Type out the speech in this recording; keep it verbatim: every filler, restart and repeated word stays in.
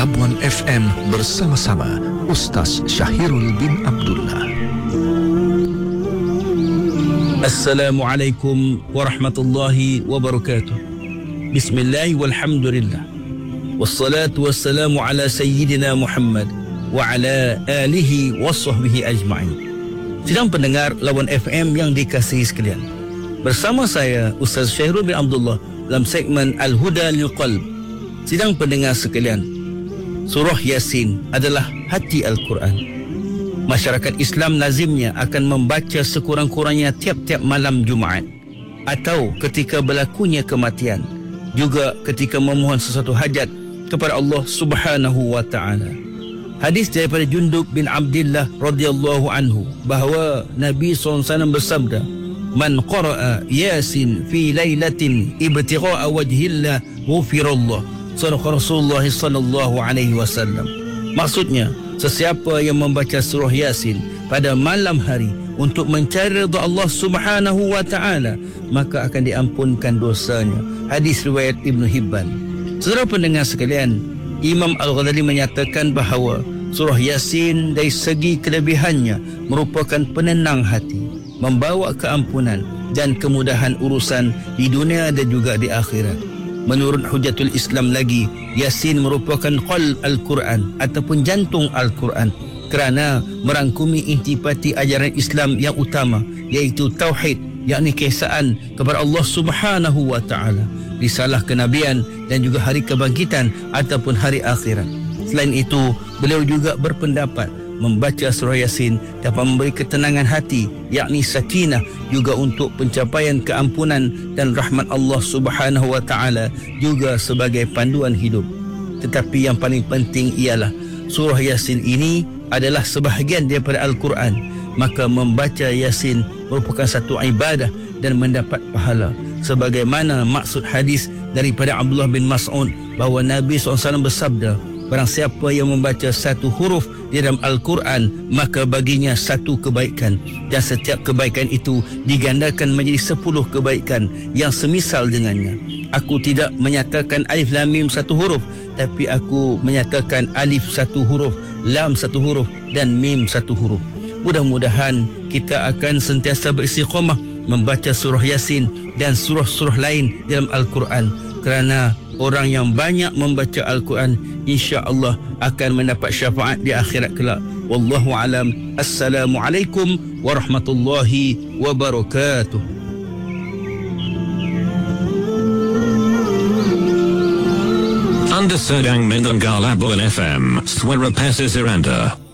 Labuan F M bersama-sama Ustaz Syahirul bin Abdullah. Assalamualaikum warahmatullahi wabarakatuh. Bismillah walhamdulillah. Wassalatu wassalamu ala sayyidina Muhammad wa ala alihi wa sahbihi ajma'in. Sidang pendengar Labuan F M yang dikasihi sekalian, bersama saya Ustaz Syahirul bin Abdullah dalam segmen Al-Huda lil Qalb. Sidang pendengar sekalian, surah Yasin adalah hati Al-Quran. Masyarakat Islam lazimnya akan membaca sekurang-kurangnya tiap-tiap malam Jumaat, atau ketika berlakunya kematian, juga ketika memohon sesuatu hajat kepada Allah Subhanahu wa taala. Hadis daripada Jundub bin Abdillah radhiyallahu anhu bahawa Nabi sallallahu alaihi wasallam bersabda, "Man qara'a Yasin fi lailatin ibtigha'a wajhillah ghufirallah." Sadaq Rasulullah sallallahu alaihi wasallam. Maksudnya, sesiapa yang membaca surah Yasin pada malam hari untuk mencari redha Allah Subhanahu wa taala, maka akan diampunkan dosanya. Hadis riwayat Ibnu Hibban. Saudara pendengar sekalian, Imam Al-Ghazali menyatakan bahawa surah Yasin dari segi kelebihannya merupakan penenang hati, membawa keampunan dan kemudahan urusan di dunia dan juga di akhirat. Menurut Hujatul Islam lagi, Yasin merupakan qalb Al-Quran ataupun jantung Al-Quran kerana merangkumi intipati ajaran Islam yang utama, iaitu Tauhid, yakni keesaan kepada Allah Subhanahu wa taala, risalah kenabian dan juga hari kebangkitan ataupun hari akhirat. Selain itu, beliau juga berpendapat membaca surah Yasin dapat memberi ketenangan hati, yakni sakinah, juga untuk pencapaian keampunan dan rahmat Allah Subhanahu wa taala, juga sebagai panduan hidup. Tetapi yang paling penting ialah surah Yasin ini adalah sebahagian daripada Al-Quran, maka membaca Yasin merupakan satu ibadah dan mendapat pahala, sebagaimana maksud hadis daripada Abdullah bin Mas'ud bahawa Nabi sallallahu alaihi wasallam bersabda, barang siapa yang membaca satu huruf di dalam Al-Quran, maka baginya satu kebaikan, dan setiap kebaikan itu digandakan menjadi sepuluh kebaikan yang semisal dengannya. Aku tidak menyatakan alif lam mim satu huruf, tapi aku menyatakan alif satu huruf, lam satu huruf dan mim satu huruf. Mudah-mudahan kita akan sentiasa beristiqamah membaca surah Yasin dan surah-surah lain dalam Al-Quran, kerana orang yang banyak membaca Al-Quran insya-Allah akan mendapat syafaat di akhirat kelak. Wallahu alam. Assalamualaikum warahmatullahi wabarakatuh. Anda sedang mendengar Labuan F M, Suara Pasir Anda.